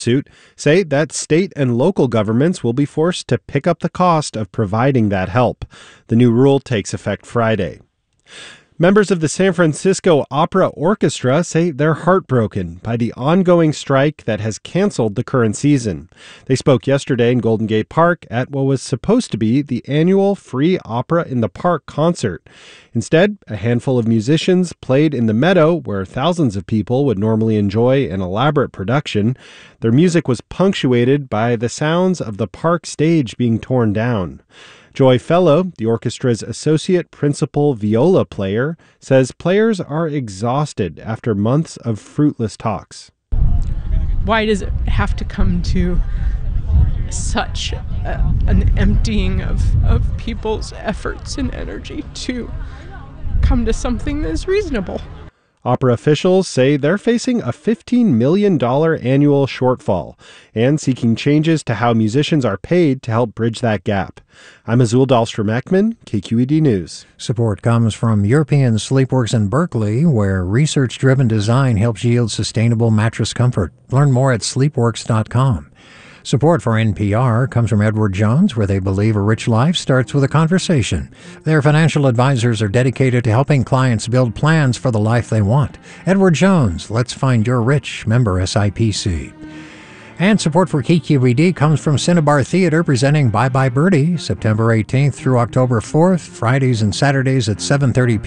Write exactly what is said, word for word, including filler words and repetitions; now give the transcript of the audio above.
suit say that state and local governments will be forced to pick up the cost of providing that help. The new rule takes effect Friday. Members of the San Francisco Opera Orchestra say they're heartbroken by the ongoing strike that has canceled the current season. They spoke yesterday in Golden Gate Park at what was supposed to be the annual free Opera in the Park concert. Instead, a handful of musicians played in the Meadow, where thousands of people would normally enjoy an elaborate production. Their music was punctuated by the sounds of the park stage being torn down. Joy Fellow, the orchestra's associate principal viola player, says players are exhausted after months of fruitless talks. Why does it have to come to such a, an emptying of, of people's efforts and energy to come to something that's reasonable? Opera officials say they're facing a fifteen million dollars annual shortfall and seeking changes to how musicians are paid to help bridge that gap. I'm Azul Dahlstrom-Ekman, K Q E D News. Support comes from European Sleepworks in Berkeley, where research-driven design helps yield sustainable mattress comfort. Learn more at sleepworks dot com. Support for N P R comes from Edward Jones, where they believe a rich life starts with a conversation. Their financial advisors are dedicated to helping clients build plans for the life they want. Edward Jones, let's find your rich. Member S I P C. And support for K Q E D comes from Cinnabar Theater, presenting Bye Bye Birdie, September eighteenth through October fourth, Fridays and Saturdays at seven thirty p.m.